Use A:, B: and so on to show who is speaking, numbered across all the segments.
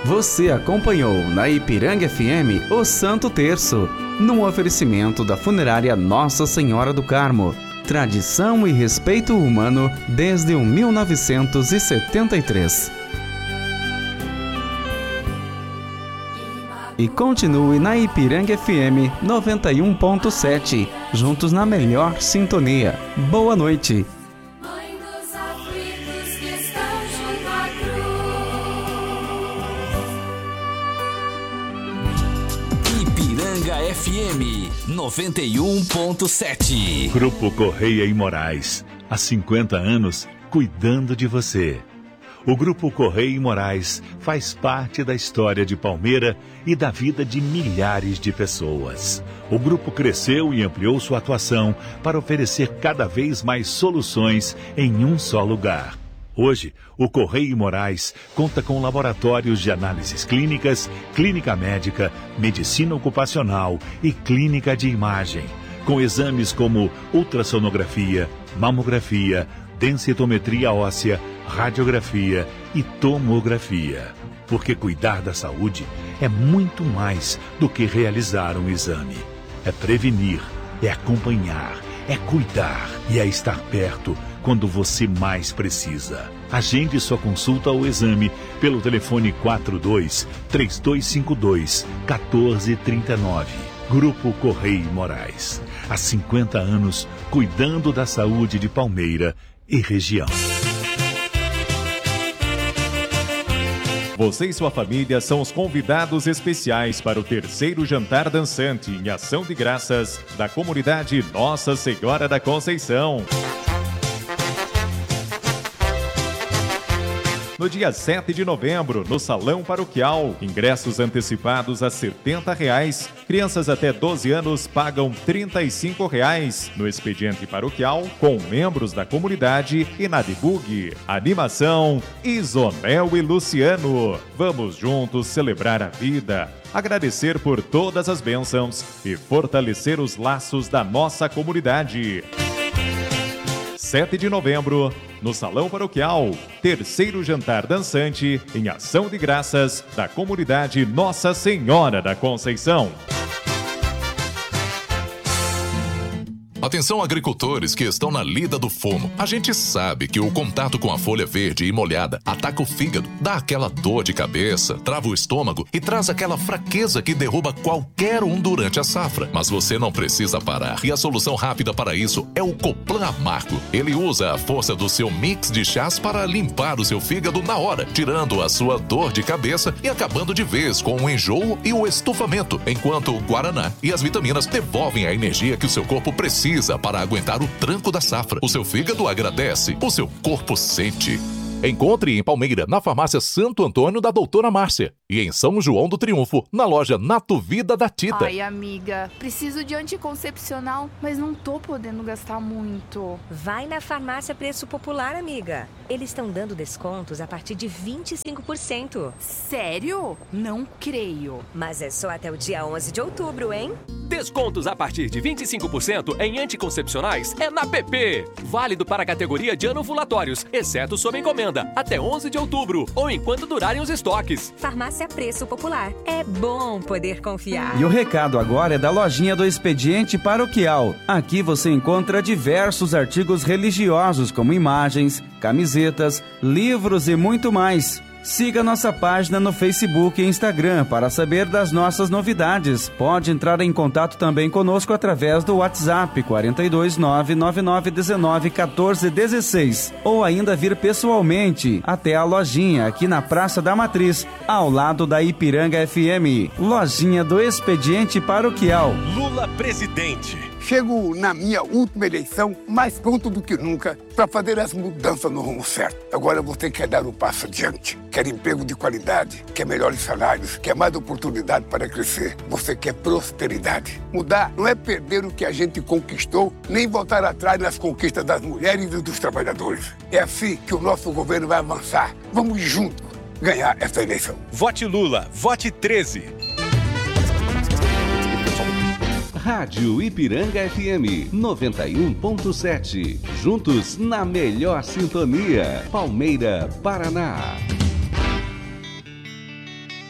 A: Você acompanhou na Ipiranga FM o Santo Terço, num oferecimento da funerária Nossa Senhora do Carmo. Tradição e respeito humano desde 1973. E continue na Ipiranga FM 91.7, juntos na melhor sintonia. Boa noite.
B: Mãe dos aflitos que estão junto à cruz.
C: Ipiranga FM 91.7.
D: Grupo Correia e Moraes, há 50 anos, cuidando de você. O Grupo Correia e Moraes faz parte da história de Palmeira e da vida de milhares de pessoas. O grupo cresceu e ampliou sua atuação para oferecer cada vez mais soluções em um só lugar. Hoje, o Correia e Moraes conta com laboratórios de análises clínicas, clínica médica, medicina ocupacional e clínica de imagem, com exames como ultrassonografia, mamografia, densitometria óssea, radiografia e tomografia. Porque cuidar da saúde é muito mais do que realizar um exame. É prevenir, é acompanhar, é cuidar e é estar perto quando você mais precisa. Agende sua consulta ou exame pelo telefone 42-3252-1439. Grupo Correia e Moraes. Há 50 anos, cuidando da saúde de Palmeira e região.
E: Você e sua família são os convidados especiais para o terceiro jantar dançante em ação de graças da comunidade Nossa Senhora da Conceição. No dia 7 de novembro, no Salão Paroquial, ingressos antecipados a R$ 70. Crianças até 12 anos pagam R$ 35. No expediente paroquial, com membros da comunidade e na Debug. Animação, Isonel e Luciano. Vamos juntos celebrar a vida, agradecer por todas as bênçãos e fortalecer os laços da nossa comunidade. 7 de novembro, no Salão Paroquial, terceiro jantar dançante em ação de graças da comunidade Nossa Senhora da Conceição.
F: Atenção agricultores que estão na lida do fumo. A gente sabe que o contato com a folha verde e molhada ataca o fígado, dá aquela dor de cabeça, trava o estômago e traz aquela fraqueza que derruba qualquer um durante a safra. Mas você não precisa parar. E a solução rápida para isso é o Coplan Amargo. Ele usa a força do seu mix de chás para limpar o seu fígado na hora, tirando a sua dor de cabeça e acabando de vez com o enjoo e o estufamento, enquanto o Guaraná e as vitaminas devolvem a energia que o seu corpo precisa para aguentar o tranco da safra. O seu fígado agradece, o seu corpo sente. Encontre em Palmeira, na farmácia Santo Antônio da Doutora Márcia. E em São João do Triunfo, na loja Nato Vida da Tita.
G: Ai, amiga, preciso de anticoncepcional, mas não tô podendo gastar muito.
H: Vai na farmácia Preço Popular, amiga. Eles estão dando descontos a partir de 25%.
G: Sério? Não creio.
H: Mas é só até o dia 11 de outubro, hein?
I: Descontos a partir de 25% em anticoncepcionais é na PP. Válido para a categoria de anovulatórios, exceto sob encomenda, até 11 de outubro ou enquanto durarem os estoques.
H: Farmácia Preço Popular. É bom poder confiar.
A: E o recado agora é da lojinha do Expediente Paroquial. Aqui você encontra diversos artigos religiosos como imagens, camisetas, livros e muito mais. Siga nossa página no Facebook e Instagram para saber das nossas novidades. Pode entrar em contato também conosco através do WhatsApp 42999191416 ou ainda vir pessoalmente até a lojinha aqui na Praça da Matriz, ao lado da Ipiranga FM. Lojinha do Expediente Paroquial.
J: Lula presidente.
K: Chego na minha última eleição mais pronto do que nunca para fazer as mudanças no rumo certo. Agora você quer dar um passo adiante, quer emprego de qualidade, quer melhores salários, quer mais oportunidade para crescer. Você quer prosperidade. Mudar não é perder o que a gente conquistou, nem voltar atrás nas conquistas das mulheres e dos trabalhadores. É assim que o nosso governo vai avançar. Vamos juntos ganhar essa eleição.
J: Vote Lula, vote 13.
L: Rádio Ipiranga FM 91.7. Juntos na melhor sintonia. Palmeira, Paraná.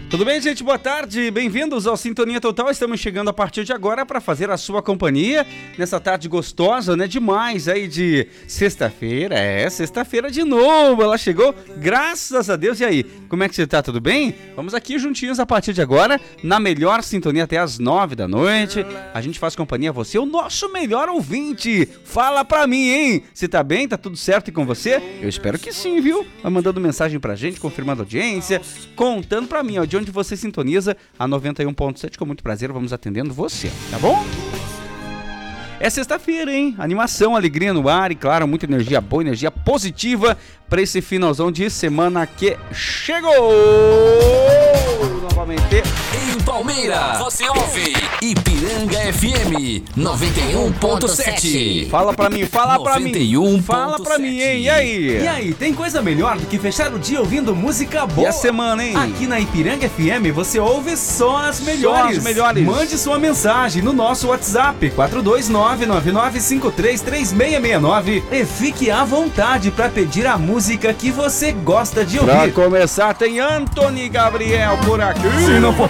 A: Tudo bem, gente? Boa tarde, bem-vindos ao Sintonia Total. Estamos chegando a partir de agora para fazer a sua companhia nessa tarde gostosa, né? Demais aí de sexta-feira. Sexta-feira de novo, ela chegou, graças a Deus. E aí, como é que você tá? Tudo bem? Vamos aqui juntinhos a partir de agora, na melhor sintonia até as 9 da noite. A gente faz companhia a você, o nosso melhor ouvinte. Fala pra mim, hein? Se tá bem, tá tudo certo e com você? Eu espero que sim, viu? Vai mandando mensagem pra gente, confirmando a audiência, contando pra mim, ó, de onde você sintoniza a 91.7, com muito prazer vamos atendendo você, tá bom? É sexta-feira, hein? Animação, alegria no ar e, claro, muita energia boa, energia positiva para esse finalzão de semana que chegou! Novamente
C: em Palmeira, você ouve Ipiranga FM 91.7.
A: Fala pra mim, fala pra mim.
C: 91.7.
A: Fala pra mim, hein? E aí?
M: E aí, tem coisa melhor do que fechar o dia ouvindo música boa?
A: E a semana, hein?
M: Aqui na Ipiranga FM você ouve só as melhores.
A: Só as melhores.
M: Mande sua mensagem no nosso WhatsApp 429-9953-3669 e fique à vontade pra pedir a música que você gosta de ouvir.
A: Pra começar, tem Anthony Gabriel por aqui.
M: Se não for